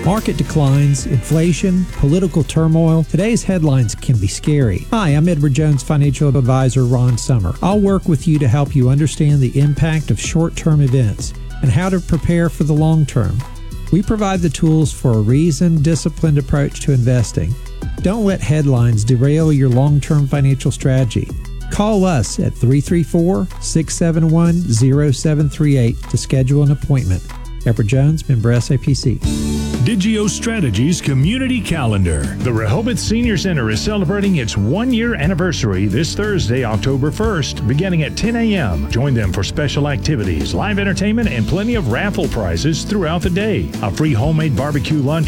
Market declines, inflation, political turmoil. Today's headlines can be scary. Hi, I'm Edward Jones financial advisor Ron Summer. I'll work with you to help you understand the impact of short-term events and how to prepare for the long term. We provide the tools for a reasoned, disciplined approach to investing. Don't let headlines derail your long-term financial strategy. Call us at 334-671-0738 to schedule an appointment. Edward Jones, member SAPC. Digio Strategies Community Calendar. The Rehoboth Senior Center is celebrating its one-year anniversary this Thursday, October 1st, beginning at 10 a.m. Join them for special activities, live entertainment, and plenty of raffle prizes throughout the day. A free homemade barbecue lunch